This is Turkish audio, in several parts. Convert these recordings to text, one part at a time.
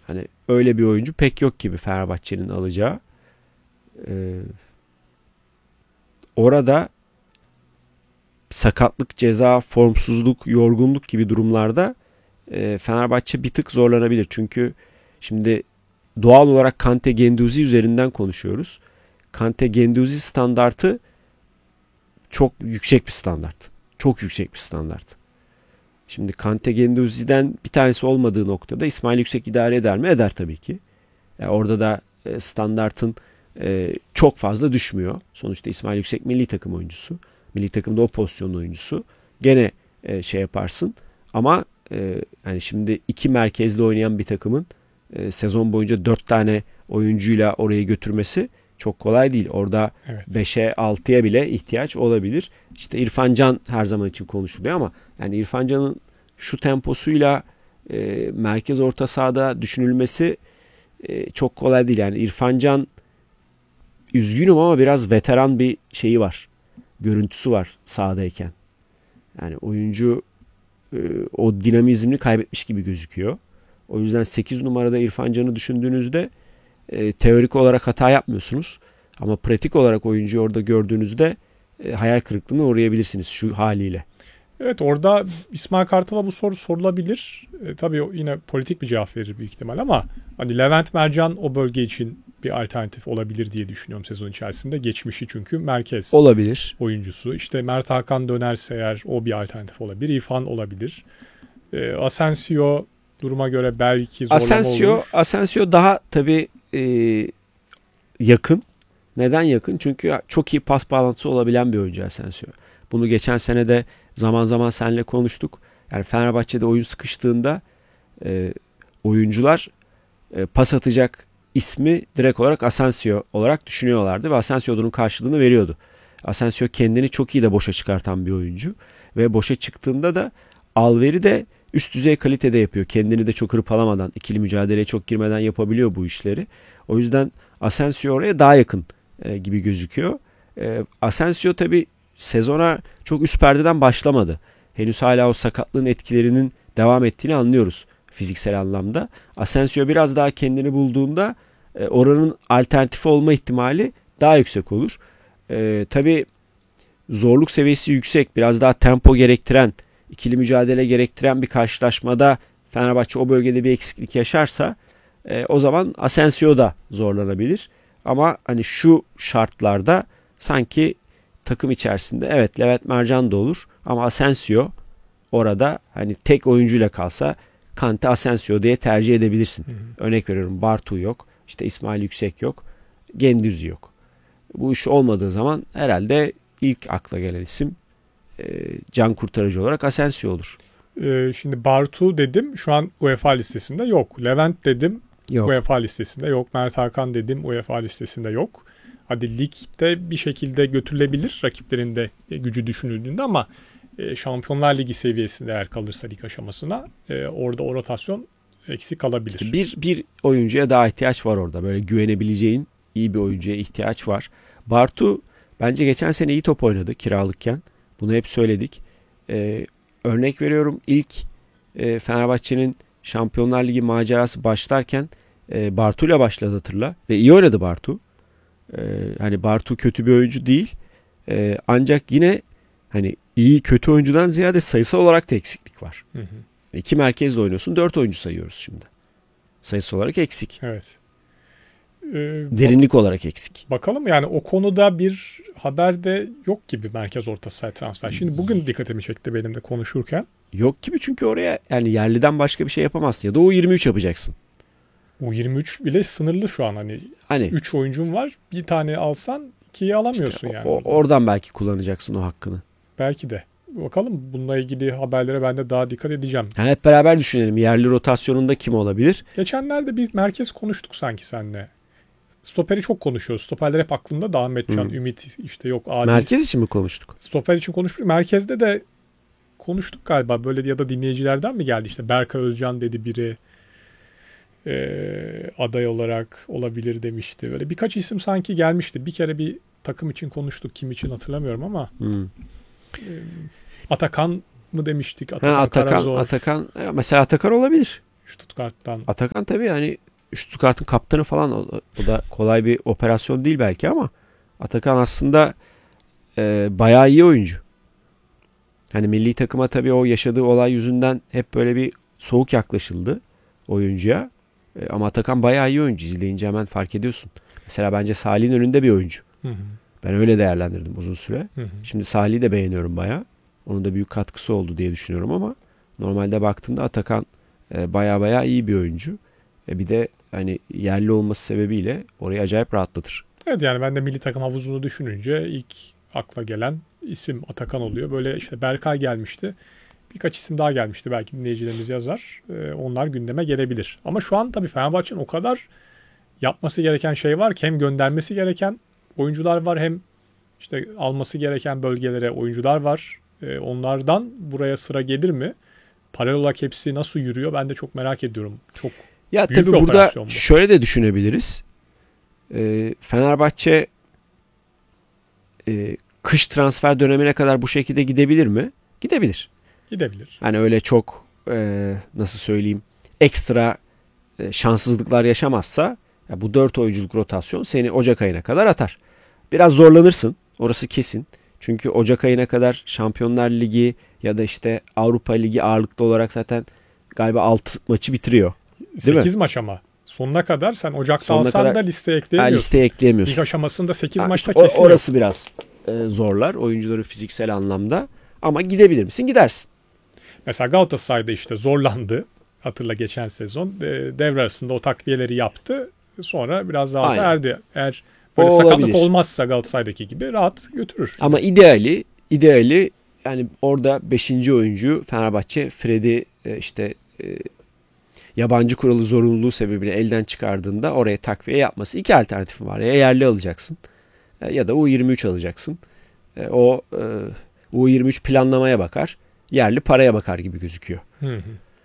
Hani öyle bir oyuncu pek yok gibi Fenerbahçe'nin alacağı. Orada sakatlık, ceza, formsuzluk, yorgunluk gibi durumlarda Fenerbahçe bir tık zorlanabilir. Çünkü şimdi doğal olarak Kante Guendouzi üzerinden konuşuyoruz. Kante Guendouzi standartı çok yüksek bir standart. Çok yüksek bir standart. Şimdi Kante Guendouzi'den bir tanesi olmadığı noktada İsmail Yüksek idare eder mi? Eder tabii ki. Yani orada da standartın çok fazla düşmüyor. Sonuçta İsmail Yüksek milli takım oyuncusu. Milli takımda o pozisyonun oyuncusu. Gene şey yaparsın. Ama yani şimdi iki merkezli oynayan bir takımın sezon boyunca 4 tane oyuncuyla oraya götürmesi çok kolay değil. Orada Evet. 5'e 6'ya bile ihtiyaç olabilir. İşte İrfan Can her zaman için konuşuluyor ama yani İrfan Can'ın şu temposuyla merkez orta sahada düşünülmesi çok kolay değil. Yani İrfan Can, üzgünüm ama biraz veteran bir şeyi var. Görüntüsü var sahadayken. Yani oyuncu o dinamizmini kaybetmiş gibi gözüküyor. O yüzden 8 numarada İrfan Can'ı düşündüğünüzde teorik olarak hata yapmıyorsunuz. Ama pratik olarak oyuncuyu orada gördüğünüzde hayal kırıklığına uğrayabilirsiniz şu haliyle. Evet, orada İsmail Kartal'a bu soru sorulabilir. Tabii yine politik bir cevap verir büyük ihtimal ama hani Levent Mercan o bölge için bir alternatif olabilir diye düşünüyorum sezon içerisinde. Geçmişi çünkü merkez Olabilir. oyuncusu. İşte Mert Hakan dönerse eğer o bir alternatif olabilir. İrfan olabilir. Asensio duruma göre belki zorlama olur. Asensio daha tabii yakın. Neden yakın? Çünkü çok iyi pas bağlantısı olabilen bir oyuncu Asensio. Bunu geçen sene de zaman zaman seninle konuştuk. Yani Fenerbahçe'de oyun sıkıştığında oyuncular pas atacak ismi direkt olarak Asensio olarak düşünüyorlardı ve Asensio bunun karşılığını veriyordu. Asensio kendini çok iyi de boşa çıkartan bir oyuncu ve boşa çıktığında da alveri de üst düzey kalitede yapıyor. Kendini de çok hırpalamadan, ikili mücadeleye çok girmeden yapabiliyor bu işleri. O yüzden Asensio oraya daha yakın gibi gözüküyor. Asensio tabii sezona çok üst perdeden başlamadı. Henüz hala o sakatlığın etkilerinin devam ettiğini anlıyoruz fiziksel anlamda. Asensio biraz daha kendini bulduğunda oranın alternatifi olma ihtimali daha yüksek olur. Tabii zorluk seviyesi yüksek, biraz daha tempo gerektiren, ikili mücadele gerektiren bir karşılaşmada Fenerbahçe o bölgede bir eksiklik yaşarsa o zaman Asensio da zorlanabilir. Ama hani şu şartlarda sanki takım içerisinde evet Levent Mercan da olur ama Asensio orada hani tek oyuncuyla kalsa Kante Asensio diye tercih edebilirsin. Hı hı. Örnek veriyorum, Bartu yok, işte İsmail Yüksek yok, Güendüz yok. Bu iş olmadığı zaman herhalde ilk akla gelen isim can kurtarıcı olarak Asensio olur. Şimdi Bartu dedim, şu an UEFA listesinde yok. Levent dedim, Yok. UEFA listesinde yok. Mert Hakan dedim, UEFA listesinde yok. Hadi ligde bir şekilde götürülebilir rakiplerinde gücü düşünüldüğünde ama Şampiyonlar Ligi seviyesinde eğer kalırsa lig aşamasına orada o rotasyon eksik kalabilir. İşte bir oyuncuya daha ihtiyaç var orada. Böyle güvenebileceğin iyi bir oyuncuya ihtiyaç var. Bartu bence geçen sene iyi top oynadı kiralıkken. Bunu hep söyledik. Örnek veriyorum, ilk Fenerbahçe'nin Şampiyonlar Ligi macerası başlarken Bartu'yla başladı, hatırla. Ve iyi oynadı Bartu. Hani Bartu kötü bir oyuncu değil. Ancak yine hani iyi kötü oyuncudan ziyade sayısal olarak da eksiklik var. Hı hı. İki merkezle oynuyorsun. 4 oyuncu sayıyoruz şimdi. Sayısı olarak eksik. Evet. Derinlik olarak eksik. Bakalım, yani o konuda bir haber de yok gibi merkez orta saha transfer. Şimdi bugün dikkatimi çekti benim de konuşurken. Yok gibi, çünkü oraya yani yerliden başka bir şey yapamazsın. Ya da U23 yapacaksın. U23 bile sınırlı şu an, hani 3 oyuncun var. Bir tane alsan 2'yi alamıyorsun işte yani. oradan belki kullanacaksın o hakkını. Belki de. Bakalım, bununla ilgili haberlere ben de daha dikkat edeceğim. Yani hep beraber düşünelim. Yerli rotasyonunda kim olabilir? Geçenlerde bir merkez konuştuk sanki seninle. Stoperi çok konuşuyoruz. Stoperler hep aklımda da, Ahmet Can, Ümit, işte yok Adil. Merkez için mi konuştuk? Stoper için konuştuk. Merkezde de konuştuk galiba, böyle ya da dinleyicilerden mi geldi, işte Berkay Özcan dedi biri. Aday olarak olabilir demişti. Böyle birkaç isim sanki gelmişti. Bir kere bir takım için konuştuk. Kim için hatırlamıyorum ama. Atakan mı demiştik? Atakan Karazor. Atakan mesela Atakan olabilir. Stuttgart'tan. Atakan tabii yani Stuttgart'ın kaptanı falan, o da kolay bir operasyon değil belki ama Atakan aslında bayağı iyi oyuncu. Hani milli takıma tabii o yaşadığı olay yüzünden hep böyle bir soğuk yaklaşıldı oyuncuya. Ama Atakan bayağı iyi oyuncu. İzleyince hemen fark ediyorsun. Mesela bence Salih'in önünde bir oyuncu. Hı hı. Ben öyle değerlendirdim uzun süre. Hı hı. Şimdi Salih'i de beğeniyorum bayağı. Onun da büyük katkısı oldu diye düşünüyorum ama normalde baktığında Atakan bayağı iyi bir oyuncu. Bir de hani yerli olması sebebiyle orayı acayip rahatlatır. Evet, yani ben de milli takım havuzunu düşününce ilk akla gelen isim Atakan oluyor. Böyle işte Berkay gelmişti. Birkaç isim daha gelmişti. Belki dinleyicilerimiz yazar. Onlar gündeme gelebilir. Ama şu an tabii Fenerbahçe'nin o kadar yapması gereken şey var ki, hem göndermesi gereken oyuncular var, hem işte alması gereken bölgelere oyuncular var. Onlardan buraya sıra gelir mi? Paralel olarak hepsi nasıl yürüyor? Ben de çok merak ediyorum. Çok Ya büyük tabii bir burada operasyon bu. şöyle de düşünebiliriz. Fenerbahçe kış transfer dönemine kadar bu şekilde gidebilir mi? Gidebilir. Gidebilir. Hani öyle çok nasıl söyleyeyim, ekstra şanssızlıklar yaşamazsa ya bu 4 oyunculuk rotasyon seni Ocak ayına kadar atar. Biraz zorlanırsın. Orası kesin. Çünkü Ocak ayına kadar Şampiyonlar Ligi ya da işte Avrupa Ligi ağırlıklı olarak zaten galiba 6 maçı bitiriyor. Değil 8 maç ama. Sonuna kadar sen Ocak'ta Sonuna alsan kadar da listeye ekleyemiyorsun. Listeye ekleyemiyorsun. İlk aşamasında 8 maçta işte kesin yok. orası biraz zorlar oyuncuları fiziksel anlamda. Ama gidebilir misin? Gidersin. Mesela Galatasaray'da işte zorlandı. Hatırla geçen sezon. Devre arasında o takviyeleri yaptı. Sonra biraz daha da Aynen. erdi. Eğer böyle O sakatlık olabilir. olmazsa Galatasaray'daki gibi rahat götürür. Ama ideali yani orada 5. oyuncu Fenerbahçe Fred'i işte yabancı kuralı zorunluluğu sebebiyle elden çıkardığında oraya takviye yapması. 2 alternatifin var. Ya yerli alacaksın ya da U23 alacaksın. O U23 planlamaya bakar. Yerli paraya bakar gibi gözüküyor. Hı hı.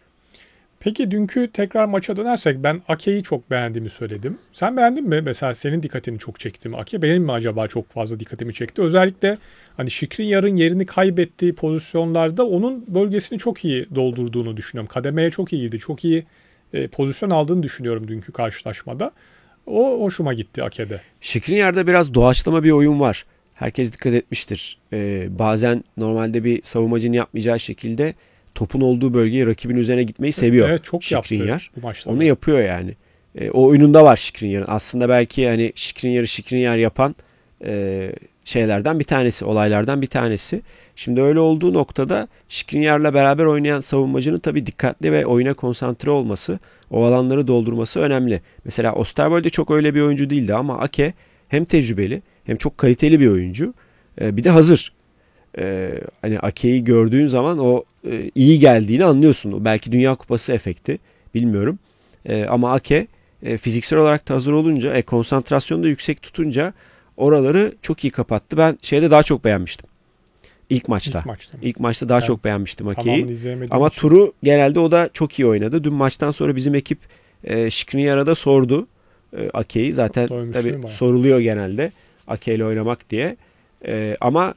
Peki dünkü tekrar maça dönersek, ben Ake'yi çok beğendiğimi söyledim. Sen beğendin mi? Mesela senin dikkatini çok çekti mi Ake? Benim mi acaba çok fazla dikkatimi çekti? Özellikle hani Skriniar'ın yerini kaybettiği pozisyonlarda onun bölgesini çok iyi doldurduğunu düşünüyorum. Kademeye çok iyiydi. Çok iyi pozisyon aldığını düşünüyorum dünkü karşılaşmada. O hoşuma gitti Ake'de. Skriniar'da biraz doğaçlama bir oyun var. Herkes dikkat etmiştir. Bazen normalde bir savunmacının yapmayacağı şekilde topun olduğu bölgeye rakibin üzerine gitmeyi seviyor. Evet, çok Skriniar. yaptı bu maçta. Onu yapıyor yani. O oyununda var Skriniar'ın. Aslında belki hani Skriniar yapan şeylerden bir tanesi, olaylardan bir tanesi. Şimdi öyle olduğu noktada Skriniar'la beraber oynayan savunmacının tabii dikkatli ve oyuna konsantre olması, o alanları doldurması önemli. Mesela Osterwolde çok öyle bir oyuncu değildi ama Ake hem tecrübeli hem çok kaliteli bir oyuncu. Bir de hazır. Hani Ake'yi gördüğün zaman o iyi geldiğini anlıyorsun. O belki Dünya Kupası efekti. Bilmiyorum. Ama Ake fiziksel olarak da hazır olunca, konsantrasyonu da yüksek tutunca oraları çok iyi kapattı. Ben şeyde daha çok beğenmiştim. İlk maçta. İlk maçta daha çok beğenmiştim Ake'yi. Ama turu genelde o da çok iyi oynadı. Dün maçtan sonra bizim ekip Skriniar'a da sordu Ake'yi. Zaten tabii soruluyor genelde Ake ile oynamak diye. Ama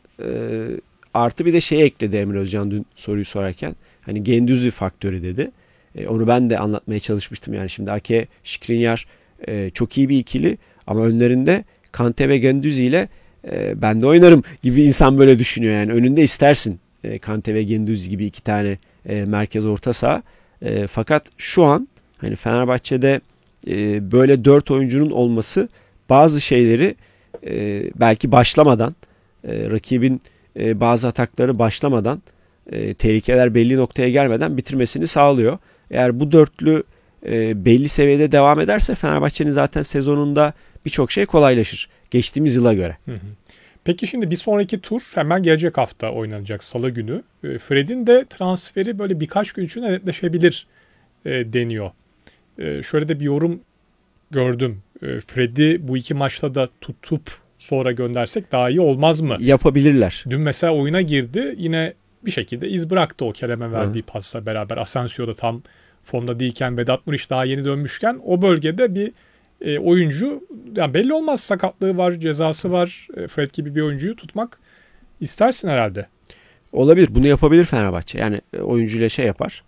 artı bir de şey ekledi Emre Özcan dün soruyu sorarken. Hani Gendüzi faktörü dedi. Onu ben de anlatmaya çalışmıştım. Yani şimdi Ake, Skriniar çok iyi bir ikili ama önlerinde Kante ve Gendüzi ile ben de oynarım gibi insan böyle düşünüyor. Yani önünde istersin Kante ve Gendüzi gibi 2 tane merkez orta saha. Fakat şu an hani Fenerbahçe'de böyle 4 oyuncunun olması bazı şeyleri belki başlamadan rakibin bazı atakları başlamadan tehlikeler belli noktaya gelmeden bitirmesini sağlıyor. Eğer bu dörtlü belli seviyede devam ederse Fenerbahçe'nin zaten sezonunda birçok şey kolaylaşır. Geçtiğimiz yıla göre. Hı hı. Peki şimdi bir sonraki tur hemen gelecek hafta oynanacak Salı günü. Fred'in de transferi böyle birkaç gün içinde netleşebilir deniyor. Şöyle de bir yorum gördüm. Fred'i bu 2 maçta da tutup sonra göndersek daha iyi olmaz mı? Yapabilirler. Dün mesela oyuna girdi. Yine bir şekilde iz bıraktı o Kerem'e verdiği pasla beraber. Asensio da tam formda değilken, Vedat Muriç daha yeni dönmüşken o bölgede bir oyuncu, yani belli olmaz, sakatlığı var, cezası var. Fred gibi bir oyuncuyu tutmak istersin herhalde. Olabilir. Bunu yapabilir Fenerbahçe. Yani oyuncuyla şey yapar.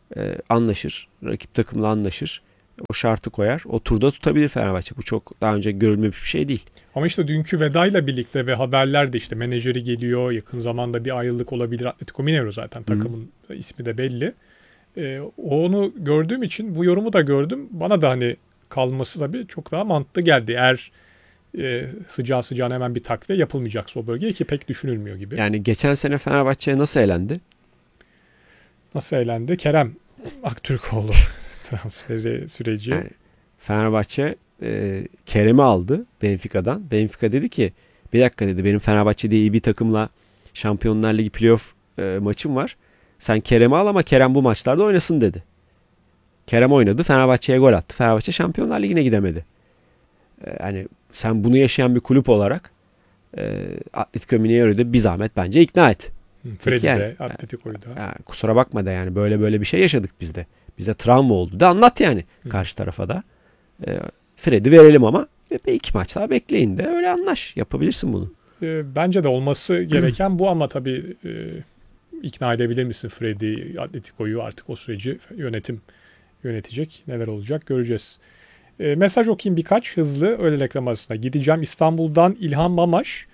anlaşır. Rakip takımla anlaşır. O şartı koyar. O turda tutabilir Fenerbahçe. Bu çok daha önce görülmemiş bir şey değil. Ama işte dünkü vedayla birlikte ve haberlerde işte menajeri geliyor. Yakın zamanda bir ayrılık olabilir. Atletico Mineiro zaten takımın ismi de belli. Onu gördüğüm için bu yorumu da gördüm. Bana da hani kalması tabii çok daha mantıklı geldi. Eğer sıcağı sıcağına hemen bir takviye yapılmayacaksa o bölgeye, ki pek düşünülmüyor gibi. Yani geçen sene Fenerbahçe'ye nasıl elendi? Nasıl eğlendi? Kerem Aktürkoğlu transferi süreci. Yani Fenerbahçe Kerem'i aldı Benfica'dan. Benfica dedi ki bir dakika dedi, benim Fenerbahçe diye iyi bir takımla Şampiyonlar Ligi playoff maçım var. Sen Kerem'i al ama Kerem bu maçlarda oynasın dedi. Kerem oynadı. Fenerbahçe'ye gol attı. Fenerbahçe Şampiyonlar Ligi'ne gidemedi. Yani sen bunu yaşayan bir kulüp olarak Atletico Mineiro'da bir zahmet bence ikna et. Freddy yani, de, Atletico'yu da. Yani kusura bakma da yani böyle bir şey yaşadık biz de. Bize travma oldu. Da anlat yani karşı tarafa da. Freddy verelim ama iki maç daha bekleyin de öyle anlaş. Yapabilirsin bunu. Bence de olması gereken bu ama tabii ikna edebilir misin Freddy, Atletico'yu, artık o süreci yönetim yönetecek. Neler olacak göreceğiz. Mesaj okuyayım birkaç hızlı, öyle reklam arasına gideceğim. İstanbul'dan İlhan Mamaş.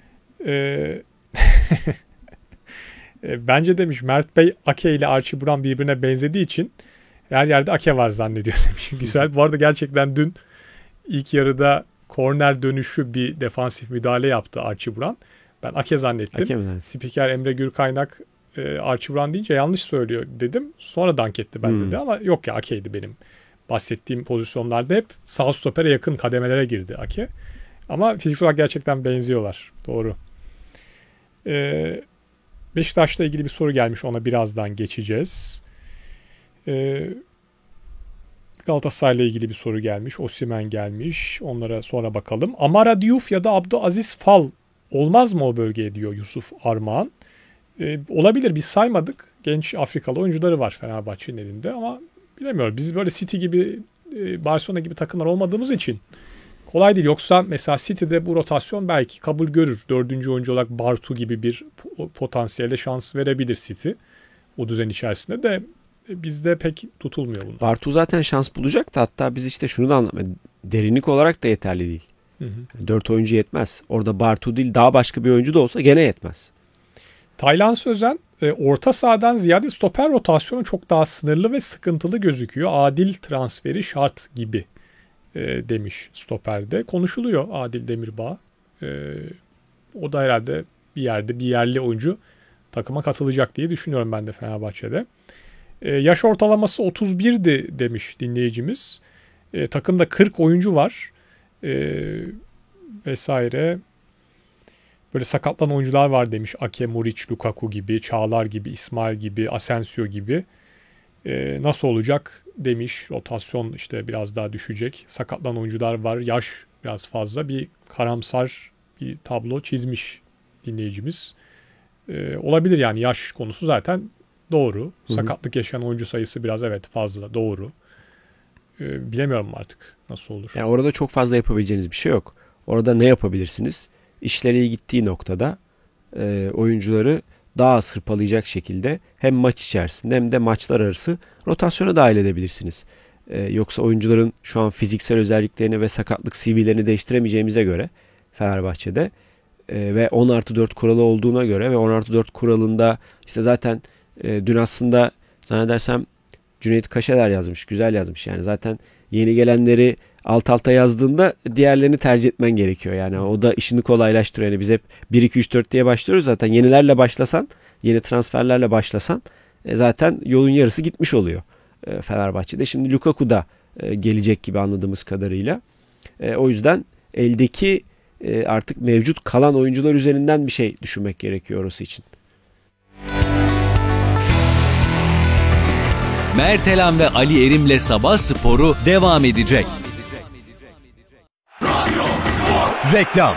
Bence demiş Mert Bey Ake ile Archie Brown birbirine benzediği için her yerde Ake var zannediyor demiş. Güzel. Bu arada gerçekten dün ilk yarıda korner dönüşü bir defansif müdahale yaptı Archie Brown. Ben Ake zannettim. Ake mi? Spiker Emre Gürkaynak Archie Brown deyince yanlış söylüyor dedim. Sonra dank etti ben dedi ama yok ya, Ake'ydi benim bahsettiğim pozisyonlarda, hep sağ stopere yakın kademelere girdi Ake. Ama fiziksel olarak gerçekten benziyorlar. Doğru. Beşiktaş'la ilgili bir soru gelmiş. Ona birazdan geçeceğiz. Galatasaray'la ilgili bir soru gelmiş. Osimhen gelmiş. Onlara sonra bakalım. Amara Diouf ya da Abdülaziz Fal olmaz mı o bölgeye diyor Yusuf Armağan. Olabilir. Biz saymadık. Genç Afrikalı oyuncuları var Fenerbahçe'nin elinde ama bilemiyorum. Biz böyle City gibi, Barcelona gibi takımlar olmadığımız için kolay değil. Yoksa mesela City'de bu rotasyon belki kabul görür. 4. oyuncu olarak Bartu gibi bir potansiyelde şans verebilir City. O düzen içerisinde de bizde pek tutulmuyor bunlar. Bartu zaten şans bulacak da, hatta biz işte şunu da anlatmadık. Derinlik olarak da yeterli değil. 4 oyuncu yetmez. Orada Bartu değil daha başka bir oyuncu da olsa gene yetmez. Taylan Sözen orta sahadan ziyade stoper rotasyonu çok daha sınırlı ve sıkıntılı gözüküyor. Adil transferi şart gibi demiş stoperde. Konuşuluyor Adil Demirbağ. O da herhalde bir yerde bir yerli oyuncu takıma katılacak diye düşünüyorum ben de Fenerbahçe'de. Yaş ortalaması 31'di demiş dinleyicimiz. Takımda 40 oyuncu var. Vesaire. Böyle sakatlanan oyuncular var demiş. Ake, Muric, Lukaku gibi, Çağlar gibi, İsmail gibi, Asensio gibi. Nasıl olacak demiş. Rotasyon işte biraz daha düşecek. Sakatlanan oyuncular var. Yaş biraz fazla. Bir karamsar bir tablo çizmiş dinleyicimiz. Olabilir yani, yaş konusu zaten doğru. Sakatlık yaşayan oyuncu sayısı biraz evet fazla, doğru. Bilemiyorum artık nasıl olur. Yani orada çok fazla yapabileceğiniz bir şey yok. Orada ne yapabilirsiniz? İşleri iyi gittiği noktada oyuncuları daha az hırpalayacak şekilde hem maç içerisinde hem de maçlar arası rotasyona dahil edebilirsiniz. Yoksa oyuncuların şu an fiziksel özelliklerini ve sakatlık CV'lerini değiştiremeyeceğimize göre Fenerbahçe'de ve 10+4 kuralı olduğuna göre ve 10+4 kuralında işte zaten dün aslında zannedersem Cüneyt Kaşeler yazmış. Güzel yazmış. Yani zaten yeni gelenleri alt alta yazdığında diğerlerini tercih etmen gerekiyor. Yani o da işini kolaylaştırıyor. Yani biz hep 1-2-3-4 diye başlıyoruz. Zaten yenilerle başlasan, yeni transferlerle başlasan zaten yolun yarısı gitmiş oluyor Fenerbahçe'de. Şimdi Lukaku da gelecek gibi anladığımız kadarıyla. O yüzden eldeki artık mevcut kalan oyuncular üzerinden bir şey düşünmek gerekiyor orası için. Mert Elan ve Ali Erim'le Sabah Sporu devam edecek. Reklam.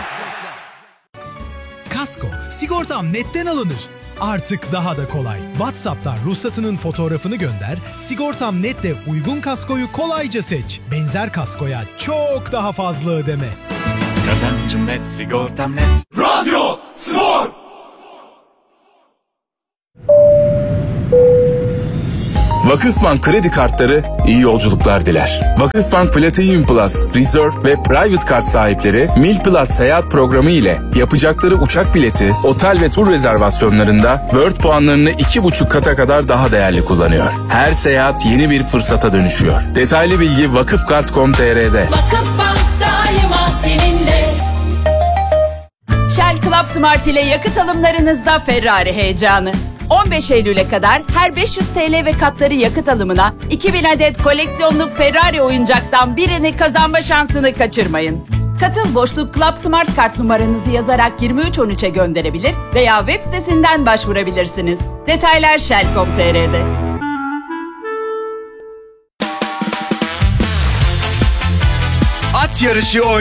Kasko, sigortam netten alınır. Artık daha da kolay. WhatsApp'tan ruhsatının fotoğrafını gönder, Sigortam Net'le uygun kaskoyu kolayca seç. Benzer kaskoya çok daha fazla ödeme. Kazancım net, sigortam net. Radyo Spor! Vakıfbank kredi kartları iyi yolculuklar diler. Vakıfbank Platinum Plus, Reserve ve Private Kart sahipleri Mil Plus seyahat programı ile yapacakları uçak bileti, otel ve tur rezervasyonlarında World puanlarını 2,5 kata kadar daha değerli kullanıyor. Her seyahat yeni bir fırsata dönüşüyor. Detaylı bilgi vakıfkart.com.tr'de. Vakıfbank daima seninle. Shell Club Smart ile yakıt alımlarınızda Ferrari heyecanı. 15 Eylül'e kadar her 500 TL ve katları yakıt alımına 2000 adet koleksiyonluk Ferrari oyuncaktan birini kazanma şansını kaçırmayın. Katıl boşluk Club Smart kart numaranızı yazarak 2313'e gönderebilir veya web sitesinden başvurabilirsiniz. Detaylar Shell.com.tr'de. At yarışı